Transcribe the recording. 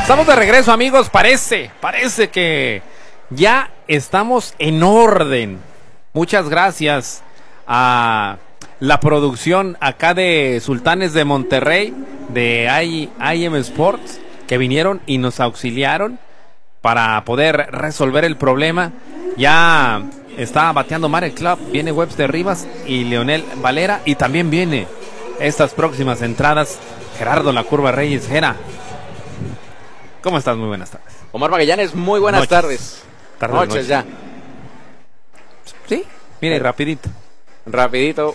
Estamos de regreso, amigos. Parece que ya estamos en orden. Muchas gracias a la producción acá de Sultanes de Monterrey, de IM Sports, que vinieron y nos auxiliaron para poder resolver el problema. Ya está bateando Marek Club, viene Webster Rivas y Leonel Valera, y también viene estas próximas entradas Gerardo La Curva Reyes. Gera, ¿cómo estás? Muy buenas tardes. Omar Magallanes, muy buenas tardes. Noches Ya. Sí, mire, rapidito.